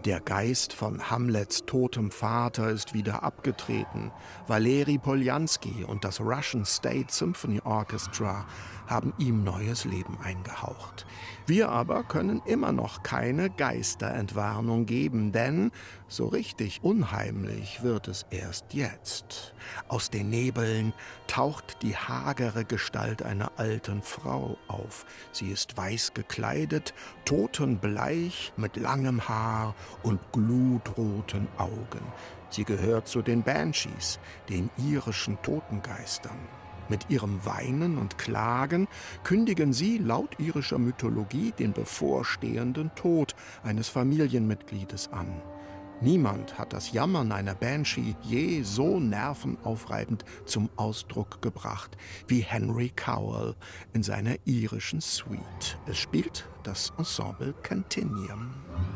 Der Geist von Hamlets totem Vater ist wieder abgetreten. Valeri Poljanski und das Russian State Symphony Orchestra haben ihm neues Leben eingehaucht. Wir aber können immer noch keine Geisterentwarnung geben, denn so richtig unheimlich wird es erst jetzt. Aus den Nebeln taucht die hagere Gestalt einer alten Frau auf. Sie ist weiß gekleidet, totenbleich, mit langem Haar und glutroten Augen. Sie gehört zu den Banshees, den irischen Totengeistern. Mit ihrem Weinen und Klagen kündigen sie laut irischer Mythologie den bevorstehenden Tod eines Familienmitgliedes an. Niemand hat das Jammern einer Banshee je so nervenaufreibend zum Ausdruck gebracht wie Henry Cowell in seiner irischen Suite. Es spielt das Ensemble Cantinium.